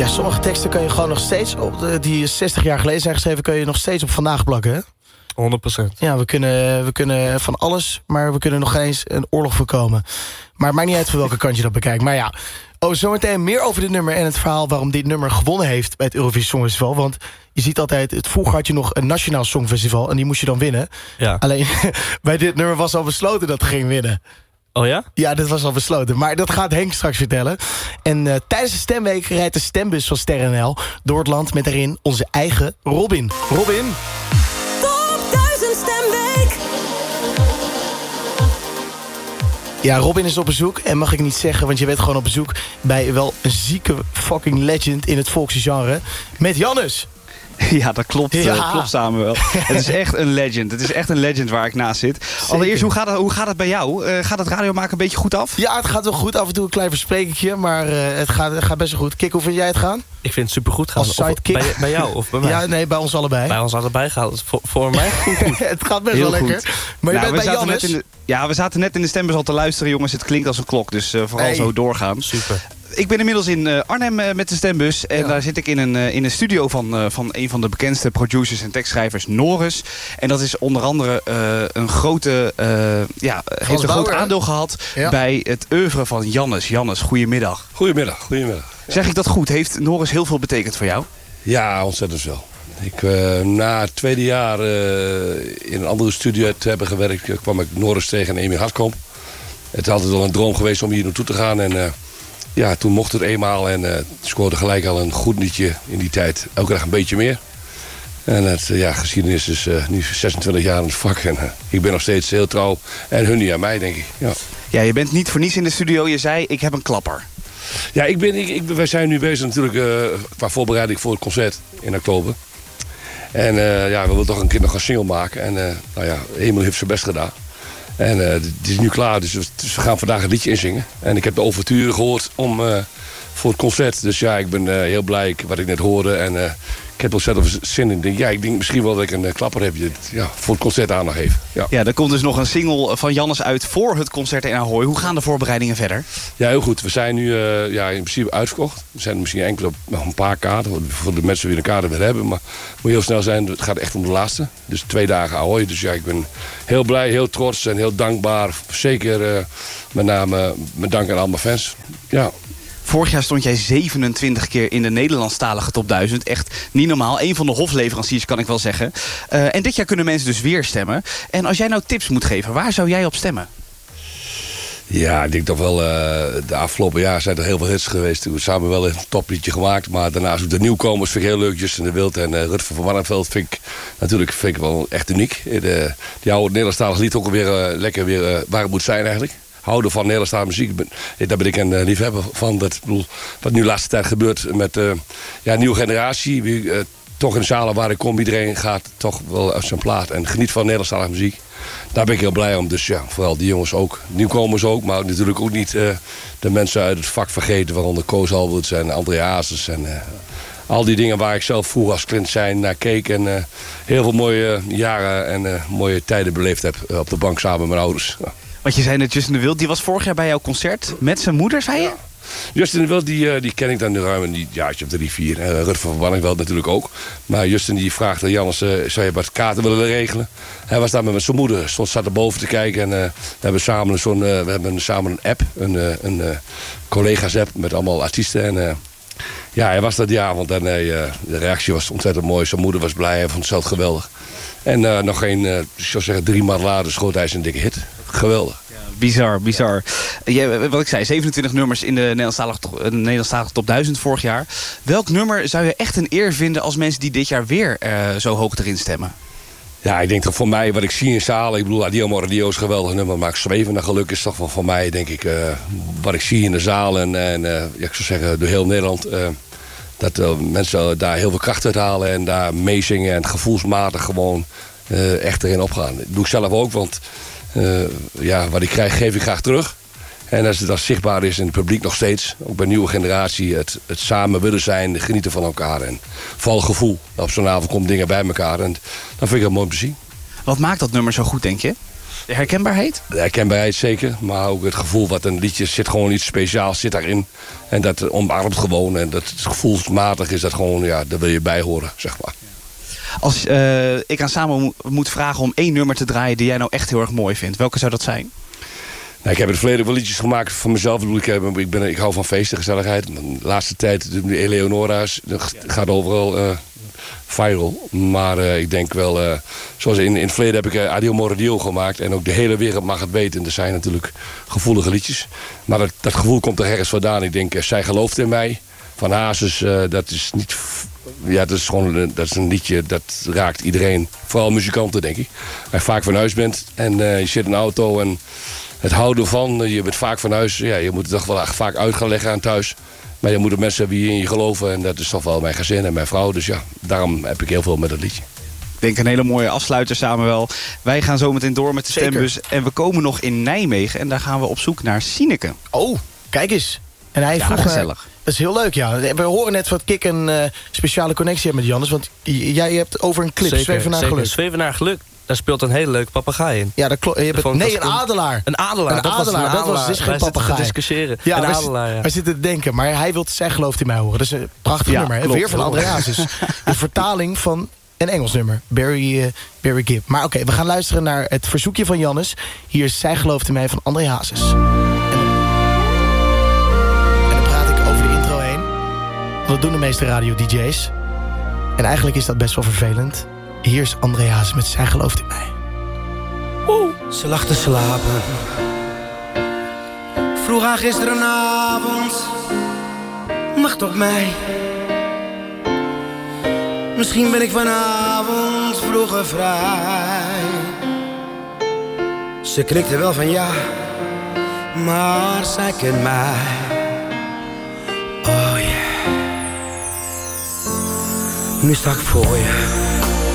Ja, sommige teksten kun je gewoon nog steeds... die 60 jaar geleden zijn geschreven... kun je nog steeds op vandaag plakken, hè? 100%. Ja, we kunnen van alles... maar we kunnen nog geen eens een oorlog voorkomen. Maar het maakt niet uit van welke kant je dat bekijkt. Maar ja, zometeen meer over dit nummer... en het verhaal waarom dit nummer gewonnen heeft... bij het Eurovisie Songfestival. Want je ziet altijd... vroeger had je nog een nationaal songfestival... en die moest je dan winnen. Ja. Alleen bij dit nummer was al besloten dat het ging winnen. Oh ja? Ja, dat was al besloten. Maar dat gaat Henk straks vertellen. En tijdens de stemweek rijdt de stembus van Sterren NL... door het land met daarin onze eigen Robin. Robin! Top 1000 Stemweek! Ja, Robin is op bezoek. En mag ik niet zeggen, want je bent gewoon op bezoek... bij wel een zieke fucking legend in het volksgenre. Met Jannes. Ja, dat klopt. Ja. Klopt Samuel. Het is echt een legend. Het is echt een legend waar ik naast zit. Zeker. Allereerst, hoe gaat het bij jou? Gaat het radiomaken een beetje goed af? Ja, het gaat wel goed. Af en toe een klein versprekingje. Maar het gaat best wel goed. Kik, hoe vind jij het gaan? Ik vind het supergoed gaan. Als sidekick? Bij jou of bij mij? Ja, nee, bij ons allebei. Bij ons allebei gaat het voor mij goed. Het gaat best Heel wel goed. lekker. Maar je Nou, bent bij zaten Jannes. we zaten net in de stembus al te luisteren, jongens. Het klinkt als een klok, dus vooral Hey. zo doorgaan. Super. Ik ben inmiddels in Arnhem met de stembus. En Ja. daar zit ik in een studio van een van de bekendste producers en tekstschrijvers, Norris. En dat is onder andere een grote, heeft een groot Bauer, aandeel gehad Ja. bij het oeuvre van Jannes. Jannes, goedemiddag. Goedemiddag. Zeg ik dat goed? Heeft Norris heel veel betekend voor jou? Ja, ontzettend wel. Na het tweede jaar in een andere studio te hebben gewerkt... kwam ik Norris tegen en Emil Hartkamp. Het is altijd al een droom geweest om hier naartoe te gaan. En toen mocht het eenmaal en scoorde gelijk al een goed liedje in die tijd. Elke dag een beetje meer. En geschiedenis is nu 26 jaar in het vak. En ik ben nog steeds heel trouw. En hun niet aan mij, denk ik. Ja. Ja, je bent niet voor niets in de studio. Je zei, ik heb een klapper. Ja, wij zijn nu bezig natuurlijk qua voorbereiding voor het concert in oktober. En we willen toch een keer nog een single maken. En Emil heeft zijn best gedaan. En het is nu klaar, dus we gaan vandaag een liedje inzingen. En ik heb de overture gehoord voor het concert. Dus ja, ik ben heel blij wat ik net hoorde. En ik heb ontzettend zin in. Ik denk misschien wel dat ik een klapper heb voor het concert aan nog even. Ja. Ja, er komt dus nog een single van Jannes uit voor het concert in Ahoy. Hoe gaan de voorbereidingen verder? Ja, heel goed. We zijn nu in principe uitverkocht. Er zijn misschien enkele nog een paar kaarten. Voor de mensen die een kaart willen hebben. Maar het moet heel snel zijn. Het gaat echt om de laatste. Dus 2 dagen Ahoy. Dus ja, ik ben heel blij, heel trots en heel dankbaar. Zeker met name met dank aan al mijn fans. Ja. Vorig jaar stond jij 27 keer in de Nederlandstalige top 1000. Echt niet normaal. Een van de hofleveranciers, kan ik wel zeggen. En dit jaar kunnen mensen dus weer stemmen. En als jij nou tips moet geven, waar zou jij op stemmen? Ja, ik denk toch wel, de afgelopen jaar zijn er heel veel hits geweest. We hebben samen wel een topliedje gemaakt. Maar daarnaast de nieuwkomers vind ik heel leuk. Justin de Wild en Rutger van Warneveld vind ik wel echt uniek. Die oude Nederlandstalige lied ook weer lekker weer waar het moet zijn eigenlijk. Houden van Nederlandstalige muziek. Daar ben ik een liefhebber van. Wat nu de laatste tijd gebeurt met een nieuwe generatie. Toch in de zalen waar ik kom, iedereen gaat toch wel uit zijn plaat. En geniet van Nederlandstalige muziek. Daar ben ik heel blij om. Dus ja, vooral die jongens ook. Nieuwkomers ook. Maar natuurlijk ook niet de mensen uit het vak vergeten. Waaronder Koos Alberts en André Hazes. En al die dingen waar ik zelf vroeger als kind zijn naar keek. En heel veel mooie jaren en mooie tijden beleefd heb. Op de bank samen met mijn ouders. Ja. Want je zei net, Justin de Wild, die was vorig jaar bij jouw concert met zijn moeder, zei je? Ja. Justin de Wild, die ken ik dan nu ruim een jaartje of 3, 4. Rutger van Warneveld natuurlijk ook. Maar Justin die vraagt aan Jannes, zou je wat kaarten willen regelen? Hij was daar met zijn moeder, zat erboven te kijken. En we hebben samen een app, een collega's app met allemaal artiesten. En hij was dat die avond en de reactie was ontzettend mooi. Zijn moeder was blij, hij vond het zelf geweldig. En nog geen, ik zou zeggen 3 maanden later schoot hij zijn dikke hit. Geweldig. Bizar. Wat ik zei, 27 nummers in de Nederlandstalige top 1000 vorig jaar. Welk nummer zou je echt een eer vinden als mensen die dit jaar weer zo hoog erin stemmen? Ja, ik denk dat voor mij, wat ik zie in zalen... Ik bedoel, Adio Moradio is een geweldig nummer. Maar Zwevende Geluk is toch wel voor mij, denk ik... wat ik zie in de zaal en ik zou zeggen door heel Nederland... dat mensen daar heel veel kracht uit halen en daar meezingen... en gevoelsmatig gewoon echt erin opgaan. Dat doe ik zelf ook, want... wat ik krijg, geef ik graag terug. En als het zichtbaar is in het publiek nog steeds, ook bij nieuwe generatie, het samen willen zijn, genieten van elkaar. En vooral gevoel. Op zo'n avond komen dingen bij elkaar en dat vind ik heel mooi om te zien. Wat maakt dat nummer zo goed, denk je? De herkenbaarheid? De herkenbaarheid zeker, maar ook het gevoel wat een liedje zit gewoon iets speciaals zit daarin. En dat omarmt gewoon en dat het gevoelsmatig is dat gewoon, ja, daar wil je bij horen, zeg maar. Als ik aan Samuel moet vragen om 1 nummer te draaien die jij nou echt heel erg mooi vindt, welke zou dat zijn? Nou, ik heb in het verleden wel liedjes gemaakt van mezelf. Ik hou van feesten, gezelligheid. De laatste tijd, de Eleonora's, dat gaat overal viral. Maar ik denk wel, zoals in het verleden heb ik Adio Moradio gemaakt. En ook de hele wereld mag het weten. Er zijn natuurlijk gevoelige liedjes. Maar dat gevoel komt er ergens vandaan. Ik denk, zij gelooft in mij. Van Hazes, dat is niet... Ja, dat is een liedje dat raakt iedereen. Vooral muzikanten, denk ik. Als je vaak van huis bent en je zit in een auto en het houden van, je bent vaak van huis. Ja, je moet het toch wel vaak uit gaan leggen aan thuis. Maar je moet er mensen hebben die in je geloven. En dat is toch wel mijn gezin en mijn vrouw. Dus ja, daarom heb ik heel veel met dat liedje. Ik denk een hele mooie afsluiter, Samuel. Wij gaan zo meteen door met de stembus. En we komen nog in Nijmegen. En daar gaan we op zoek naar Sineke. Oh, kijk eens. En hij Ja, vroeg, gezellig. Dat is heel leuk, ja. We horen net wat Kik een speciale connectie heeft met Jannes. Want jij hebt over een clip, Zweven naar Geluk. Zweven naar Geluk. Daar speelt een hele leuke papegaai in. Ja, dat klopt. Nee, een adelaar. Een adelaar. Dat is geen papegaai. Te discussiëren. Ja, een adelaar, ja. Wij zitten te denken, maar hij wil zij gelooft in mij horen. Dat is een prachtig nummer. Hè? Klopt. Weer van André Hazes. De vertaling van een Engels nummer. Barry Gibb. Maar oké, we gaan luisteren naar het verzoekje van Jannes. Hier is Zij gelooft in mij van André Hazes. En dan praat ik over de intro heen. Want dat doen de meeste radio-dj's. En eigenlijk is dat best wel vervelend. Hier is André Hazes met Zij gelooft in mij. Ze lag te slapen. Vroeg haar gisterenavond. Wacht op mij. Misschien ben ik vanavond vroeger vrij. Ze knikte wel van ja, maar zij kent mij. Oh yeah. Nu sta ik voor je.